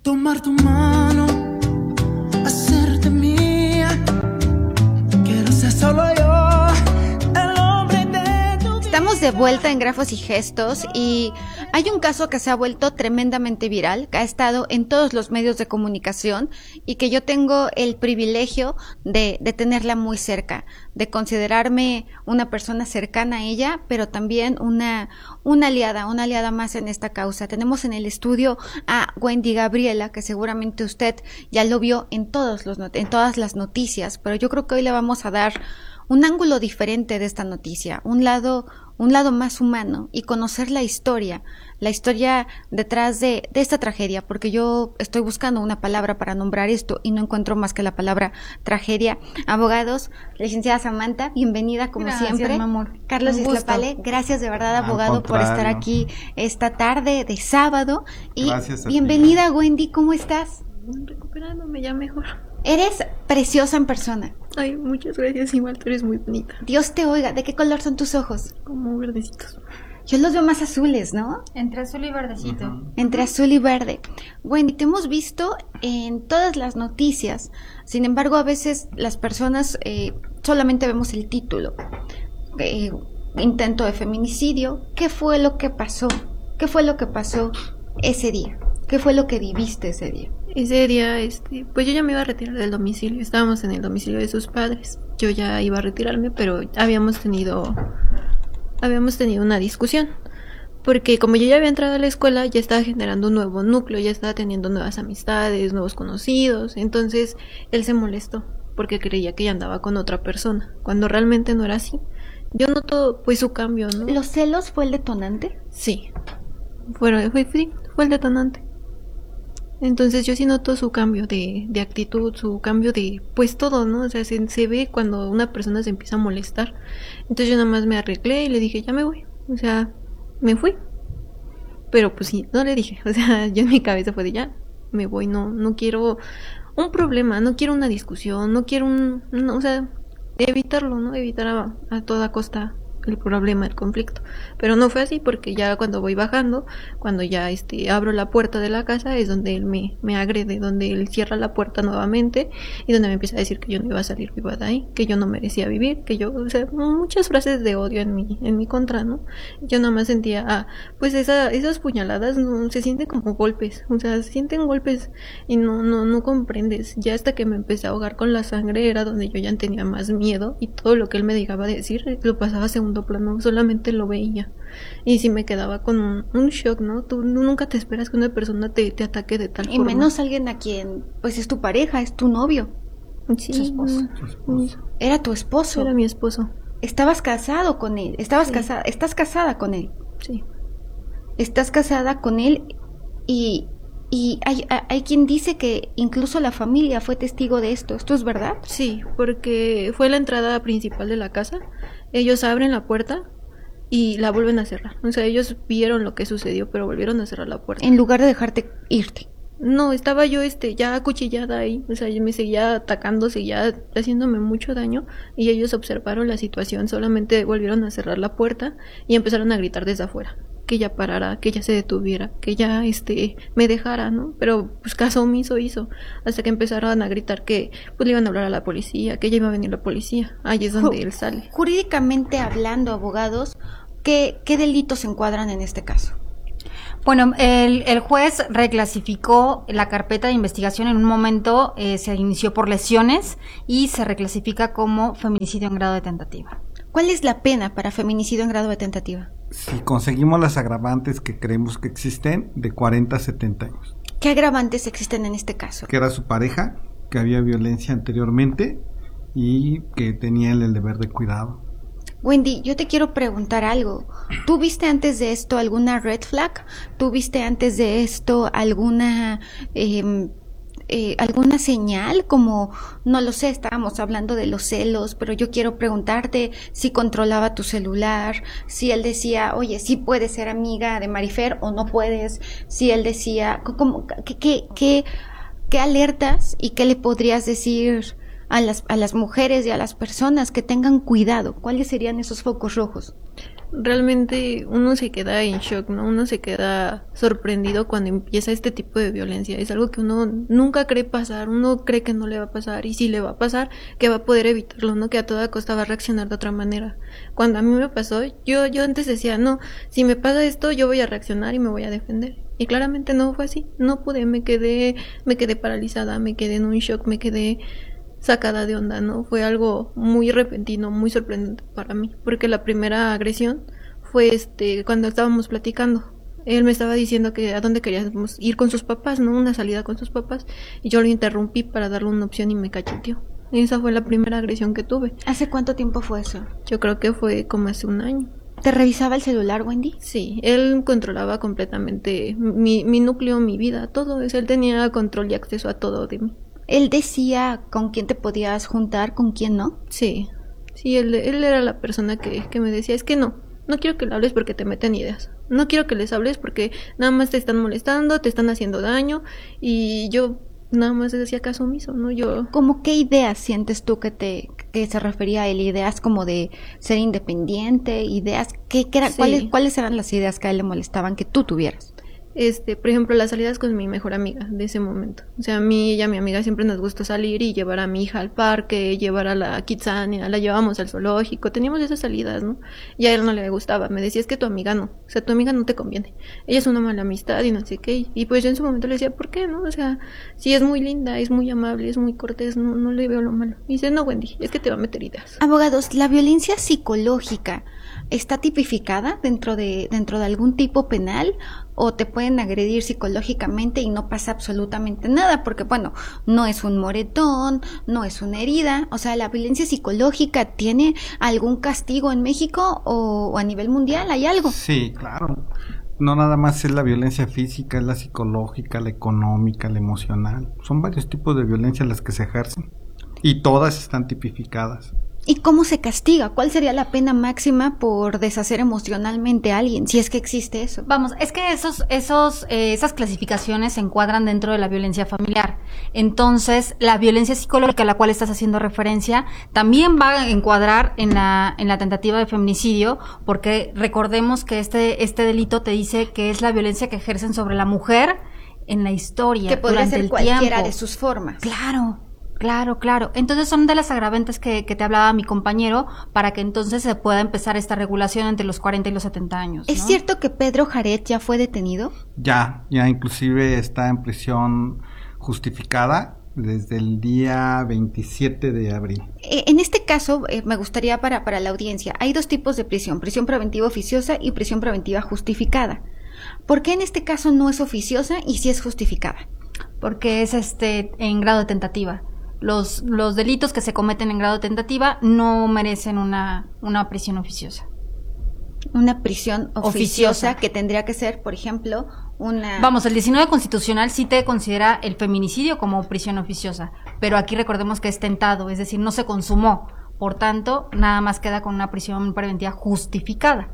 Tomar tu mano, hacerte mía. Quiero ser solo yo, el hombre de tu vida. Estamos de vuelta en Grafos y Gestos y hay un caso que se ha vuelto tremendamente viral, que ha estado en todos los medios de comunicación y que yo tengo el privilegio de tenerla muy cerca, de considerarme una persona cercana a ella, pero también una aliada más en esta causa. Tenemos en el estudio a Wendy Gabriela, que seguramente usted ya lo vio en todas las noticias, pero yo creo que hoy le vamos a dar un ángulo diferente de esta noticia, un lado más humano y conocer la historia detrás de esta tragedia, porque yo estoy buscando una palabra para nombrar esto y no encuentro más que la palabra tragedia. Abogados, licenciada Samantha, bienvenida como gracias, siempre. Mi amor. Carlos Islapale, gracias de verdad, abogado, por estar aquí esta tarde de sábado. Y bienvenida, Wendy, ¿cómo estás? Recuperándome ya mejor. Eres preciosa en persona. Ay, muchas gracias, igual tú eres muy bonita. Dios te oiga. ¿De qué color son tus ojos? Como verdecitos. Yo los veo más azules, ¿no? Entre azul y verdecito. Entre azul y verde. Wendy, te hemos visto en todas las noticias. Sin embargo, a veces las personas solamente vemos el título. Intento de feminicidio. ¿Qué fue lo que pasó? ¿Qué fue lo que pasó ese día? ¿Qué fue lo que viviste ese día? Ese día, pues yo ya me iba a retirar del domicilio. Estábamos en el domicilio de sus padres. Yo ya iba a retirarme, pero habíamos tenido una discusión. Porque como yo ya había entrado a la escuela, ya estaba generando un nuevo núcleo, ya estaba teniendo nuevas amistades, nuevos conocidos. Entonces, él se molestó porque creía que ella andaba con otra persona, cuando realmente no era así. Yo noto, pues, su cambio, ¿no? ¿Los celos fue el detonante? Sí. Fue el detonante. Entonces yo sí noto su cambio de actitud, su cambio de, pues todo, ¿no? O sea, se ve cuando una persona se empieza a molestar. Entonces yo nada más me arreglé y le dije, ya me voy. O sea, me fui. Pero pues sí, no le dije. O sea, yo en mi cabeza fue de ya, me voy, no quiero un problema, no quiero una discusión, no quiero o sea, evitarlo, ¿no? Evitar a toda costa el problema, el conflicto. Pero no fue así, porque ya cuando voy bajando, cuando ya abro la puerta de la casa, es donde él me agrede, donde él cierra la puerta nuevamente y donde me empieza a decir que yo no iba a salir viva de ahí, que yo no merecía vivir, que yo, o sea, muchas frases de odio en mi contra, ¿no? Yo nada más sentía, pues esas puñaladas no se sienten como golpes, o sea, se sienten golpes y no comprendes. Ya hasta que me empecé a ahogar con la sangre era donde yo ya tenía más miedo y todo lo que él me llegaba a decir lo pasaba a segundo plano, solamente lo veía y sí me quedaba con un shock, ¿no? Tú nunca te esperas que una persona te ataque de tal forma. Y menos alguien a quien, pues es tu pareja, es tu novio. Sí, su esposo. Era tu esposo. Era mi esposo. Estabas casado con él, Sí. Estás casada con él. Sí. Estás casada con él y hay quien dice que incluso la familia fue testigo de esto. ¿Esto es verdad? Sí, porque fue la entrada principal de la casa. Ellos abren la puerta y la vuelven a cerrar. O sea, ellos vieron lo que sucedió, pero volvieron a cerrar la puerta. En lugar de dejarte irte. No, estaba yo ya acuchillada ahí. O sea, yo me seguía atacando, seguía haciéndome mucho daño. Y ellos observaron la situación, solamente volvieron a cerrar la puerta y empezaron a gritar desde afuera. Que ella parara, que ella se detuviera, que ella me dejara, ¿no? Pero pues caso omiso hizo, hasta que empezaron a gritar que pues le iban a hablar a la policía, que ya iba a venir la policía. Ahí es donde él sale. Jurídicamente hablando, abogados, ¿qué delitos se encuadran en este caso? Bueno, el juez reclasificó la carpeta de investigación. En un momento se inició por lesiones y se reclasifica como feminicidio en grado de tentativa. ¿Cuál es la pena para feminicidio en grado de tentativa? Si conseguimos las agravantes que creemos que existen, de 40 a 70 años. ¿Qué agravantes existen en este caso? Que era su pareja, que había violencia anteriormente y que tenía el deber de cuidado. Wendy, yo te quiero preguntar algo. ¿Tú viste antes de esto alguna red flag? ¿Tú viste antes de esto alguna señal? Como, no lo sé, estábamos hablando de los celos, pero yo quiero preguntarte si controlaba tu celular, si él decía, oye, sí puedes ser amiga de Marifer o no puedes, si él decía, ¿qué alertas y qué le podrías decir a las mujeres y a las personas que tengan cuidado? ¿Cuáles serían esos focos rojos? realmente uno se queda en shock, ¿no? Uno se queda sorprendido cuando empieza este tipo de violencia. Es algo que uno nunca cree pasar, uno cree que no le va a pasar, y si le va a pasar, que va a poder evitarlo, ¿no? Que a toda costa va a reaccionar de otra manera. Cuando a mí me pasó, yo antes decía, no, si me pasa esto, yo voy a reaccionar y me voy a defender. Y claramente no fue así, no pude, me quedé paralizada, me quedé en un shock, me quedé sacada de onda, ¿no? Fue algo muy repentino, muy sorprendente para mí, porque la primera agresión fue cuando estábamos platicando. Él me estaba diciendo que a dónde queríamos ir con sus papás, ¿no? Una salida con sus papás, y yo lo interrumpí para darle una opción y me cacheteó. Y esa fue la primera agresión que tuve. ¿Hace cuánto tiempo fue eso? Yo creo que fue como hace un año. ¿Te revisaba el celular, Wendy? Sí, él controlaba completamente mi núcleo, mi vida, todo eso. Él tenía control y acceso a todo de mí. ¿Él decía con quién te podías juntar, con quién no? Sí, él era la persona que me decía, es que no quiero que le hables porque te meten ideas. No quiero que les hables porque nada más te están molestando, te están haciendo daño, y yo nada más les hacía caso omiso, ¿no? ¿Cómo qué ideas sientes tú que se refería a él? ¿Ideas como de ser independiente? ¿Ideas? Sí. ¿Cuáles eran las ideas que a él le molestaban que tú tuvieras? Por ejemplo, las salidas con mi mejor amiga de ese momento. O sea, a mí y a mi amiga siempre nos gustó salir y llevar a mi hija al parque, llevar a la Kitsania, la llevábamos al zoológico, teníamos esas salidas, ¿no? Y a él no le gustaba, me decía, es que tu amiga no, o sea, tu amiga no te conviene, ella es una mala amistad y no sé qué. Y pues yo en su momento le decía, ¿por qué, no? O sea, si es muy linda, es muy amable, es muy cortés, no le veo lo malo. Y dice, no, Wendy, es que te va a meter ideas. Abogados, ¿la violencia psicológica está tipificada dentro de algún tipo penal? ¿O te pueden agredir psicológicamente y no pasa absolutamente nada? Porque, bueno, no es un moretón, no es una herida. O sea, ¿la violencia psicológica tiene algún castigo en México o a nivel mundial? ¿Hay algo? Sí, claro. No nada más es la violencia física, es la psicológica, la económica, la emocional. Son varios tipos de violencia las que se ejercen. Y todas están tipificadas. ¿Y cómo se castiga? ¿Cuál sería la pena máxima por deshacer emocionalmente a alguien, si es que existe eso? Vamos, es que esas clasificaciones se encuadran dentro de la violencia familiar. Entonces, la violencia psicológica a la cual estás haciendo referencia también va a encuadrar en la tentativa de feminicidio, porque recordemos que este delito te dice que es la violencia que ejercen sobre la mujer en la historia, que podría durante ser el cualquiera tiempo. De sus formas. Claro. Entonces son de las agravantes que te hablaba mi compañero para que entonces se pueda empezar esta regulación entre los 40 y los 70 años, ¿no? ¿Es cierto que Pedro Jaret ya fue detenido? Ya inclusive está en prisión justificada desde el día 27 de abril. En este caso, me gustaría para la audiencia, hay dos tipos de prisión preventiva oficiosa y prisión preventiva justificada. ¿Por qué en este caso no es oficiosa y sí es justificada? Porque es en grado de tentativa. Los delitos que se cometen en grado de tentativa no merecen una prisión oficiosa. Una prisión oficiosa que tendría que ser, por ejemplo, una... Vamos, el 19 constitucional sí te considera el feminicidio como prisión oficiosa, pero aquí recordemos que es tentado, es decir, no se consumó. Por tanto, nada más queda con una prisión preventiva justificada.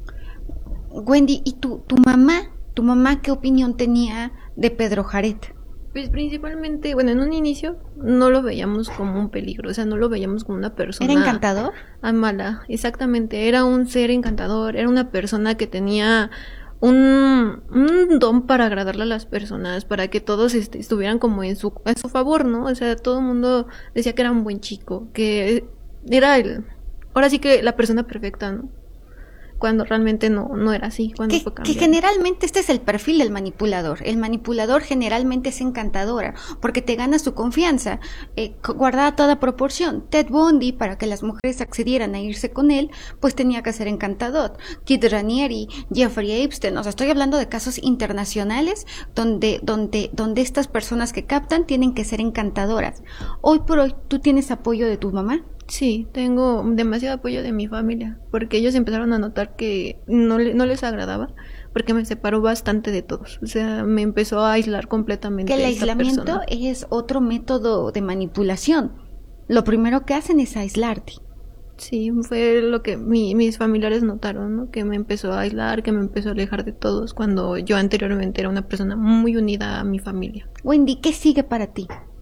Wendy, ¿y tu mamá qué opinión tenía de Pedro Jaret? Pues principalmente, bueno, en un inicio no lo veíamos como un peligro, o sea, no lo veíamos como una persona... ¿Era encantador? Mala, exactamente, era un ser encantador, era una persona que tenía un don para agradarle a las personas, para que todos estuvieran como a su favor, ¿no? O sea, todo el mundo decía que era un buen chico, que era ahora sí que la persona perfecta, ¿no? Cuando realmente no era así, cuando fue cambiando. Que generalmente este es el perfil del manipulador. El manipulador generalmente es encantadora, porque te gana su confianza, guardada toda proporción. Ted Bundy, para que las mujeres accedieran a irse con él, pues tenía que ser encantador. Kid Raniere, Jeffrey Epstein, o sea, estoy hablando de casos internacionales donde estas personas que captan tienen que ser encantadoras. Hoy por hoy, ¿tú tienes apoyo de tu mamá? Sí, tengo demasiado apoyo de mi familia, porque ellos empezaron a notar que no les agradaba, porque me separó bastante de todos, o sea, me empezó a aislar completamente. Que el aislamiento es otro método de manipulación. Lo primero que hacen es aislarte. Sí, fue lo que mis familiares notaron, ¿no? Que me empezó a aislar, que me empezó a alejar de todos, cuando yo anteriormente era una persona muy unida a mi familia. Wendy, ¿qué sigue para ti?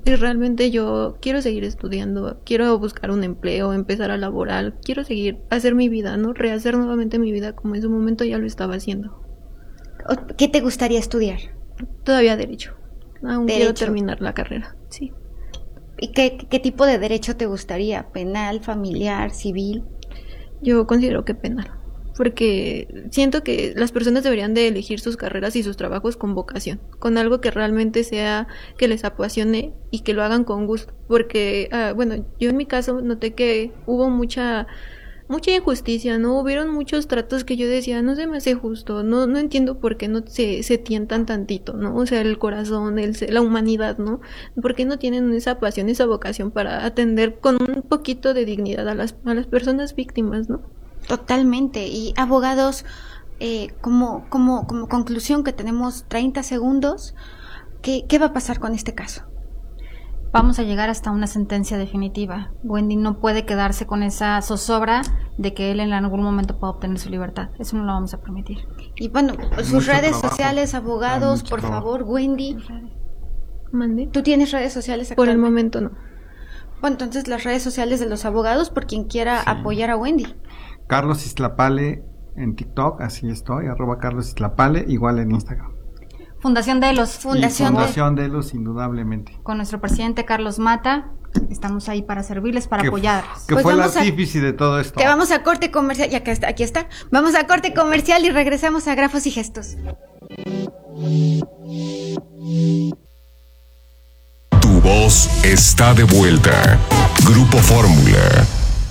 Y realmente yo quiero seguir estudiando, quiero buscar un empleo, empezar a laborar, quiero seguir, hacer mi vida, ¿no? Rehacer nuevamente mi vida como en su momento ya lo estaba haciendo. ¿Qué te gustaría estudiar? Todavía derecho. Aún quiero Derecho. terminar la carrera, sí. ¿Y qué tipo de derecho te gustaría? ¿Penal, familiar, civil? Yo considero que penal, porque siento que las personas deberían de elegir sus carreras y sus trabajos con vocación, con algo que realmente sea, que les apasione y que lo hagan con gusto, porque, bueno, yo en mi caso noté que hubo mucha injusticia, ¿no? Hubieron muchos tratos que yo decía, no se me hace justo, no entiendo por qué no se tientan tantito, ¿no? O sea, el corazón, la humanidad, ¿no? ¿Por qué no tienen esa pasión, esa vocación para atender con un poquito de dignidad a las personas víctimas, ¿no? Totalmente. Y abogados, como conclusión que tenemos 30 segundos, ¿qué va a pasar con este caso? Vamos a llegar hasta una sentencia definitiva. Wendy no puede quedarse con esa zozobra de que él en algún momento pueda obtener su libertad. Eso no lo vamos a permitir. Y bueno, sus Mucho redes trabajo. sociales, abogados, Mucho por trabajo. favor, Wendy. ¿Mande? ¿Tú tienes redes sociales Por el actualmente? momento no. Bueno, entonces las redes sociales de los abogados por quien quiera apoyar a Wendy. Carlos Islapale en TikTok, así estoy, @Carlos Islapale, igual en Instagram. Fundación Delos. Fundación Y Fundación Delos, indudablemente. Con nuestro presidente Carlos Mata. Estamos ahí para servirles, para Que- apoyarlos. Que Pues fue el vamos a- artífice de todo esto. Que vamos a corte comercial, ya que está, aquí está. Vamos a corte comercial y regresamos a Grafos y Gestos. Tu voz está de vuelta. Grupo Fórmula.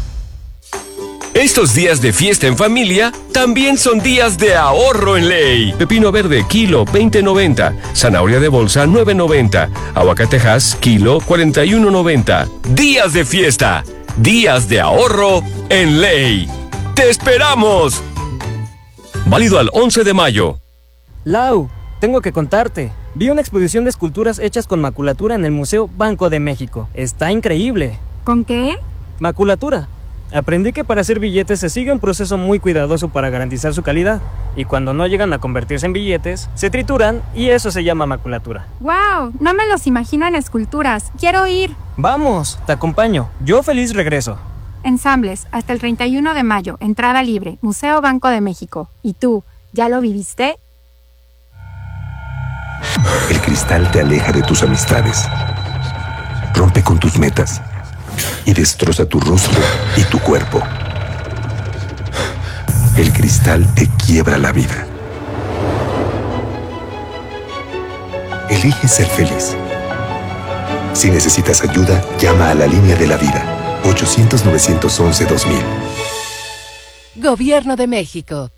Estos días de fiesta en familia también son días de ahorro en ley. Pepino verde, kilo 20.90. Zanahoria de bolsa 9.90. Aguacatejas, kilo 41.90. Días de fiesta. Días de ahorro en ley. ¡Te esperamos! Válido al 11 de mayo. Lau, tengo que contarte. Vi una exposición de esculturas hechas con maculatura en el Museo Banco de México. Está increíble. ¿Con qué? Maculatura. Aprendí que para hacer billetes se sigue un proceso muy cuidadoso para garantizar su calidad. Y cuando no llegan a convertirse en billetes, se trituran y eso se llama maculatura. ¡Wow! No me los imagino en esculturas. ¡Quiero ir! Vamos, te acompaño. Yo feliz regreso. Ensambles, hasta el 31 de mayo. Entrada libre. Museo Banco de México. ¿Y tú, ya lo viviste? El cristal te aleja de tus amistades, rompe con tus metas y destroza tu rostro y tu cuerpo. El cristal te quiebra la vida. Elige ser feliz. Si necesitas ayuda, llama a la línea de la vida. 800-911-2000. Gobierno de México.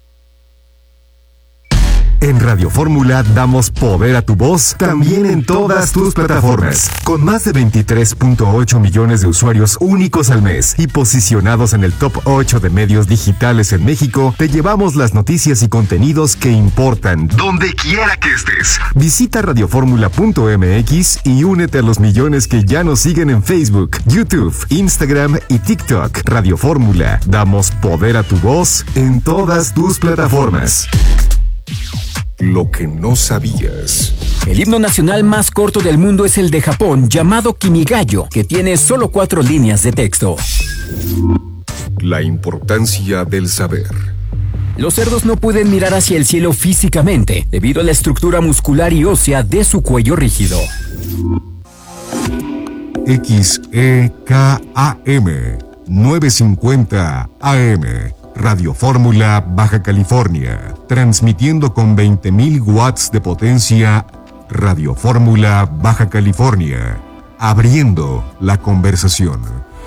En Radio Fórmula damos poder a tu voz también en todas tus plataformas. Con más de 23.8 millones de usuarios únicos al mes y posicionados en el top 8 de medios digitales en México, te llevamos las noticias y contenidos que importan, donde quiera que estés. Visita radioformula.mx y únete a los millones que ya nos siguen en Facebook, YouTube, Instagram y TikTok. Radio Fórmula, damos poder a tu voz en todas tus plataformas. Lo que no sabías. El himno nacional más corto del mundo es el de Japón, llamado Kimigayo, que tiene solo 4 líneas de texto. La importancia del saber. Los cerdos no pueden mirar hacia el cielo físicamente, debido a la estructura muscular y ósea de su cuello rígido. XEKAM 950 AM. Radio Fórmula, Baja California. Transmitiendo con 20.000 watts de potencia. Radio Fórmula, Baja California. Abriendo la conversación.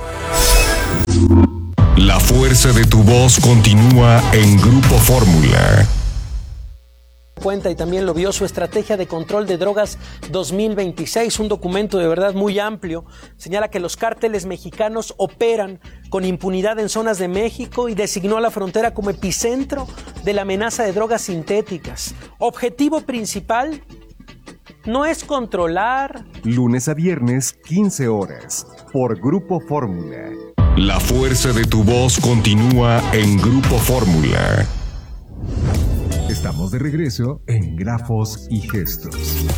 La fuerza de tu voz continúa en Grupo Fórmula. Cuenta y también lo vio su estrategia de control de drogas 2026, un documento de verdad muy amplio. Señala que los cárteles mexicanos operan con impunidad en zonas de México y designó a la frontera como epicentro de la amenaza de drogas sintéticas. Objetivo principal no es controlar. Lunes a viernes, 15 horas, por Grupo Fórmula. La fuerza de tu voz continúa en Grupo Fórmula. Estamos de regreso en Grafos y Gestos.